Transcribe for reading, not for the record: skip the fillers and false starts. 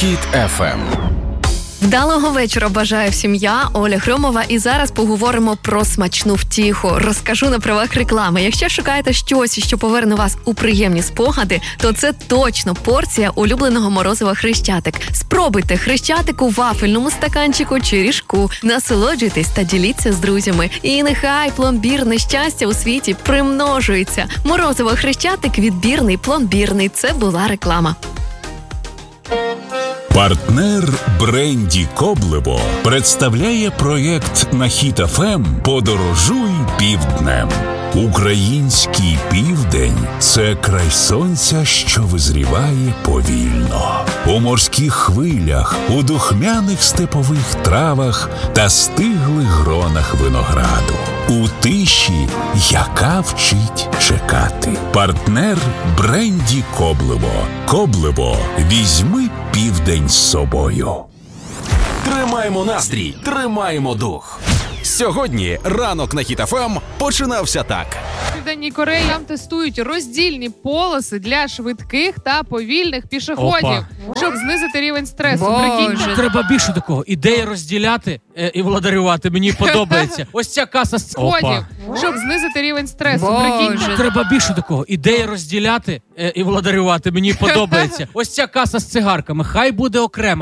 Хіт FM. Вдалого вечора бажаю всім я, Оля Громова, і зараз поговоримо про смачну втіху. Розкажу на правах реклами. Якщо шукаєте щось, що поверне вас у приємні спогади, то це точно порція улюбленого морозива Хрещатик. Спробуйте Хрещатик у вафельному стаканчику чи ріжку, насолоджуйтесь та діліться з друзями. І нехай пломбірне щастя у світі примножується. Морозиво Хрещатик відбірний, пломбірний. Це була реклама. Партнер бренді Коблево представляє проєкт на Хіт FM «Подорожуй півднем». Український південь – це край сонця, що визріває повільно. У морських хвилях, у духмяних степових травах та стиглих гронах винограду. У тиші, яка вчить чекати. Партнер бренді Коблево. Коблево. Візьми південь з собою. Тримаємо настрій, тримаємо дух. Сьогодні ранок на Хіт FM починався так. В Південній Кореї там тестують роздільні полоси для швидких та повільних пішоходів, щоб знизити рівень стресу. Прикиньте. Треба більше такого. Ідеї розділяти і владарювати. Мені подобається. Ось ця каса з Сходів, щоб знизити рівень стресу. Прикиньте. Треба більше такого. Ідеї розділяти і владарювати. Мені подобається. Ось ця каса з цигарками. Хай буде окремо.